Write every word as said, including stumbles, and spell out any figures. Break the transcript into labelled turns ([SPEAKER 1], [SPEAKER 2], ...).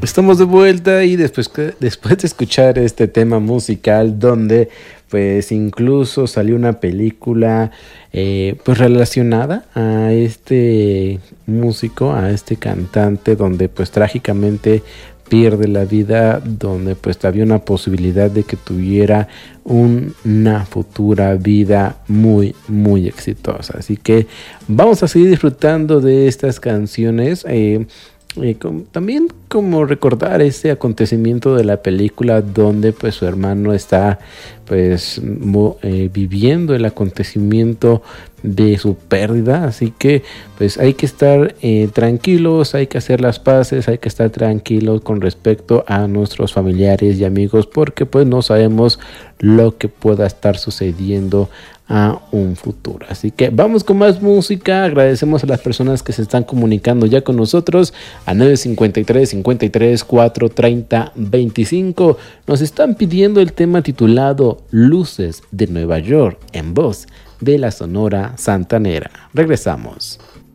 [SPEAKER 1] Estamos de vuelta y después, que- después de escuchar este tema musical donde pues incluso salió una película eh, pues relacionada a este músico, a este cantante donde pues trágicamente pierde la vida, donde pues había una posibilidad de que tuviera un- una futura vida muy muy exitosa. Así que vamos a seguir disfrutando de estas canciones. eh, eh, com- también como recordar ese acontecimiento de la película donde pues su hermano está pues mo- eh, viviendo el acontecimiento de su pérdida, así que pues hay que estar eh, tranquilos, hay que hacer las paces, hay que estar tranquilos con respecto a nuestros familiares y amigos porque pues no sabemos lo que pueda estar sucediendo a un futuro. Así que vamos con más música. Agradecemos a las personas que se están comunicando ya con nosotros a nueve cincuenta y tres, cincuenta y tres, cuatro treinta, veinticinco. Nos están pidiendo el tema titulado Luces de Nueva York en voz de la Sonora Santanera. Regresamos.